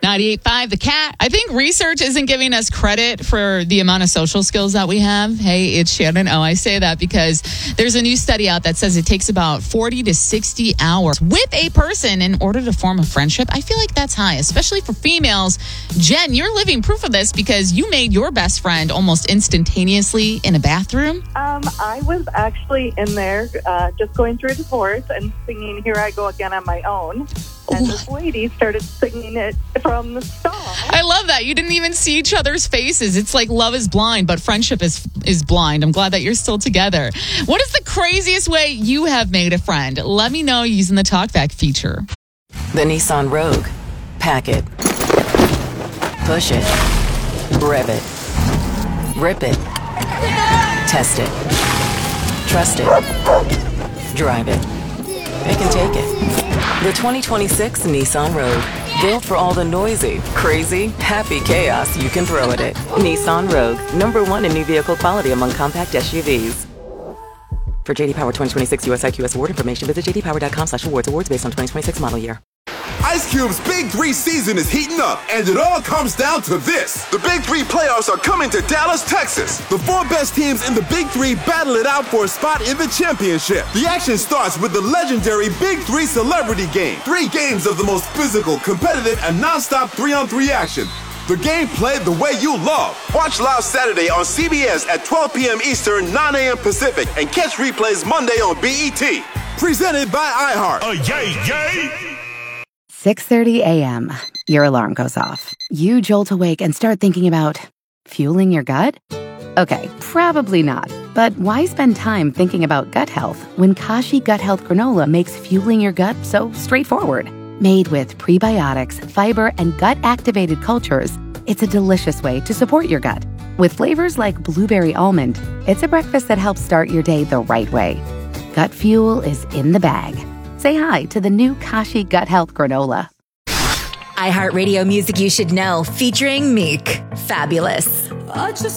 98.5 The Cat. I think research isn't giving us credit for the amount of social skills that we have. Hey, it's Shannon. Oh, I say that because there's a new study out that says it takes about 40 to 60 hours with a person in order to form a friendship. I feel like that's high, especially for females. Jen, you're living proof of this because you made your best friend almost instantaneously in a bathroom. I was actually in there just going through a divorce and singing Here I Go Again on my own. And this lady started singing it from the stall. I love that. You didn't even see each other's faces. It's like love is blind, but friendship is blind. I'm glad that you're still together. What is the craziest way you have made a friend? Let me know using the TalkBack feature. The Nissan Rogue. Pack it. Push it. Rev it. Rip it. Test it. Trust it. Drive it. It can take it. The 2026 Nissan Rogue. Built for all the noisy, crazy, happy chaos you can throw at it. Nissan Rogue. #1 in new vehicle quality among compact SUVs. For JD Power 2026 US IQS award information, visit jdpower.com/awards. Awards based on 2026 model year. Ice Cube's Big 3 season is heating up, and it all comes down to this. The Big 3 playoffs are coming to Dallas, Texas. The 4 best teams in the Big 3 battle it out for a spot in the championship. The action starts with the legendary Big 3 Celebrity Game. 3 games of the most physical, competitive, and non-stop 3-on-3 action. The game played the way you love. Watch live Saturday on CBS at 12 p.m. Eastern, 9 a.m. Pacific, and catch replays Monday on BET. Presented by iHeart. Yay, yay! 6:30 a.m. Your alarm goes off. You jolt awake and start thinking about fueling your gut? Okay, probably not. But why spend time thinking about gut health when Kashi Gut Health Granola makes fueling your gut so straightforward? Made with prebiotics, fiber, and gut-activated cultures, it's a delicious way to support your gut. With flavors like blueberry almond, it's a breakfast that helps start your day the right way. Gut fuel is in the bag. Say hi to the new Kashi Gut Health Granola. iHeartRadio Music You Should Know, featuring Meek. Fabulous.